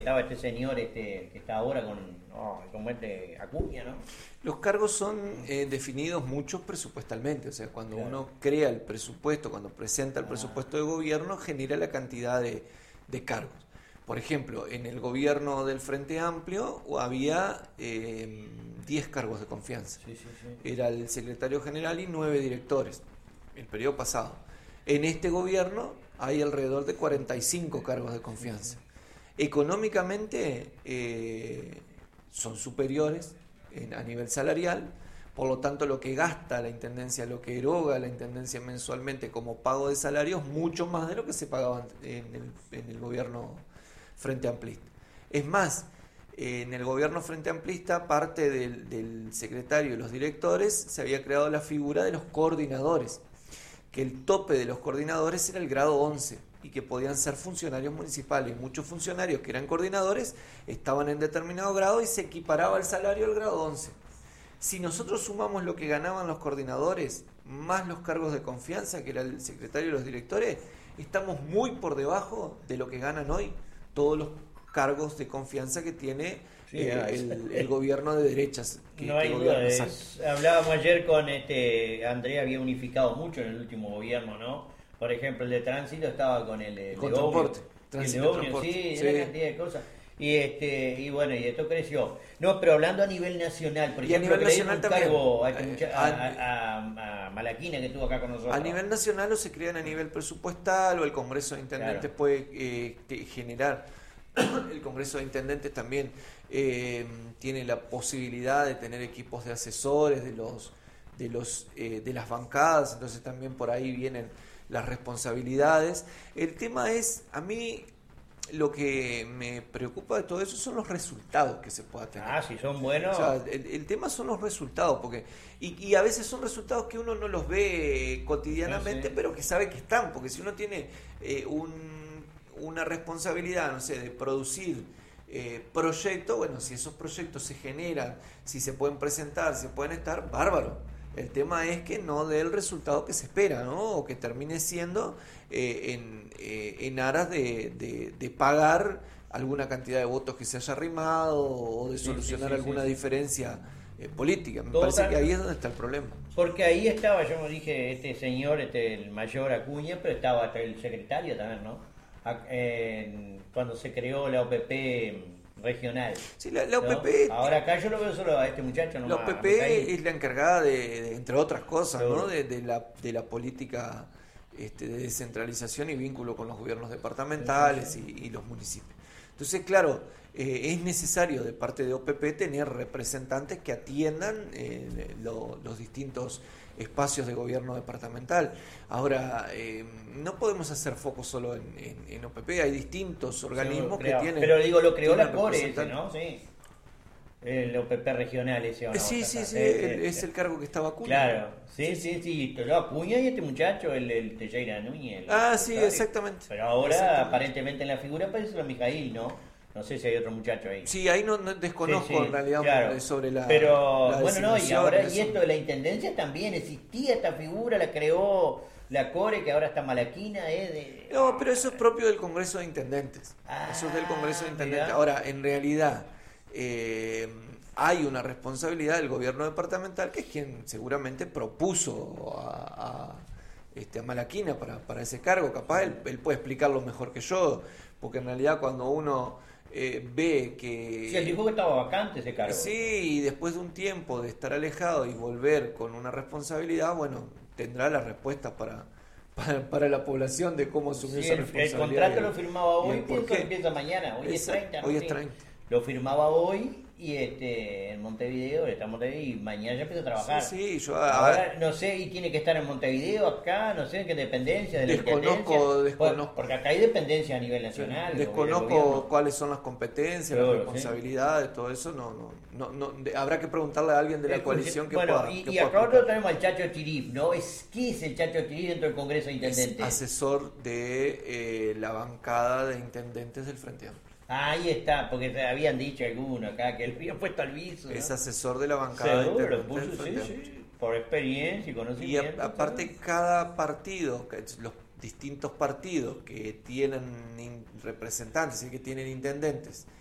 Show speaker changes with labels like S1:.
S1: estaba este señor que está ahora con Acuña, ¿no?
S2: Los cargos son definidos muchos presupuestalmente, o sea, cuando uno crea el presupuesto, cuando presenta el presupuesto de gobierno, genera la cantidad de cargos. Por ejemplo, en el gobierno del Frente Amplio había 10 cargos de confianza.
S1: Sí.
S2: Era el secretario general y 9 directores, el periodo pasado. En este gobierno hay alrededor de 45 cargos de confianza. Económicamente son superiores a nivel salarial, por lo tanto lo que gasta la Intendencia, lo que eroga la Intendencia mensualmente como pago de salarios, mucho más de lo que se pagaba en el gobierno Frente Amplista. Es más, en el gobierno Frente Amplista, parte del secretario y los directores, se había creado la figura de los coordinadores, que el tope de los coordinadores era el grado 11 y que podían ser funcionarios municipales. Muchos funcionarios que eran coordinadores estaban en determinado grado y se equiparaba el salario al grado 11. Si nosotros sumamos lo que ganaban los coordinadores más los cargos de confianza, que era el secretario y los directores, estamos muy por debajo de lo que ganan hoy todos los cargos de confianza que tiene el gobierno de derechas.
S1: No hay duda. Hablábamos ayer con Andrea, había unificado mucho en el último gobierno, ¿no? Por ejemplo, el de tránsito estaba con el de
S2: transporte.
S1: El de ómnibus, sí, una cantidad de cosas. Y bueno, y esto creció. No, pero hablando a nivel nacional, por ejemplo,
S2: a nivel nacional también,
S1: cargo a Malaquina, que estuvo acá con nosotros.
S2: A nivel nacional o se crean a nivel presupuestal, o el Congreso de Intendentes puede generar. El Congreso de Intendentes también tiene la posibilidad de tener equipos de asesores de las bancadas, entonces también por ahí vienen las responsabilidades. El tema es, a mí lo que me preocupa de todo eso son los resultados que se pueda tener.
S1: Si son buenos.
S2: O sea, el tema son los resultados, porque y a veces son resultados que uno no los ve cotidianamente, pero que sabe que están, porque si uno tiene una responsabilidad, no sé, de producir proyectos, bueno, si esos proyectos se generan, si se pueden presentar, si pueden estar, bárbaro. El tema es que no dé el resultado que se espera, ¿no? O que termine siendo en aras de pagar alguna cantidad de votos que se haya arrimado o de solucionar alguna diferencia política. Me parece que ahí es donde está el problema.
S1: Porque ahí estaba, yo me dije, este señor, el mayor Acuña, pero estaba hasta el secretario también, ¿no? Cuando se creó la OPP regional.
S2: Sí, la OPP.
S1: ¿No? Ahora acá yo lo veo solo a este muchacho.
S2: La OPP es la encargada de entre otras cosas, ¿no? de la política de descentralización y vínculo con los gobiernos departamentales y los municipios. Entonces, claro, es necesario de parte de OPP tener representantes que atiendan los distintos espacios de gobierno departamental. Ahora, no podemos hacer foco solo en OPP, hay distintos organismos que tienen...
S1: Pero digo, lo creó la CORE ese, ¿no? Sí. El OPP regional ese.
S2: Sí, es el cargo que estaba Acuña.
S1: Claro, sí, lo Acuña y este muchacho, el Teixeira Núñez.
S2: Sí, exactamente.
S1: Pero ahora, aparentemente en la figura aparece lo Mijail, ¿no? No sé si hay otro muchacho ahí.
S2: Sí, ahí no desconozco en realidad sobre la...
S1: Pero, bueno, no, y ahora, y esto de la Intendencia también, existía esta figura, la creó la CORE, que ahora está Malaquina,
S2: No, pero eso es propio del Congreso de Intendentes. Eso es del Congreso de Intendentes. Mirá. Ahora, en realidad... hay una responsabilidad del gobierno departamental, que es quien seguramente propuso a Malaquina para ese cargo. Capaz él puede explicarlo mejor que yo, porque en realidad cuando uno ve que...
S1: Sí, él dijo que estaba vacante ese cargo.
S2: Sí, y después de un tiempo de estar alejado y volver con una responsabilidad, bueno, tendrá la respuesta para la población de cómo asumir esa responsabilidad.
S1: El contrato lo firmaba hoy, empieza mañana, hoy es 30.
S2: Hoy es 30.
S1: Lo firmaba hoy y en Montevideo, está en Montevideo y mañana ya empieza a trabajar.
S2: Sí, yo
S1: ahora no sé, y tiene que estar en Montevideo, acá, no sé en qué dependencia de la
S2: desconozco.
S1: Porque acá hay dependencia a nivel nacional.
S2: Desconozco cuáles son las competencias, las responsabilidades, todo eso no habrá que preguntarle a alguien de la coalición que pueda.
S1: Y acá nosotros tenemos al Chacho Chirif, ¿no? ¿Qué es el Chacho Chirif dentro del Congreso de Intendentes?
S2: Es asesor de la bancada de intendentes del Frente Amplio.
S1: Ahí está, porque te habían dicho algunos acá que él había puesto al viso, ¿no?
S2: Es asesor de la bancada de intendentes del Frente
S1: Amplio. Por experiencia y conocimiento.
S2: Y aparte cada partido, distintos partidos que tienen representantes y que tienen intendentes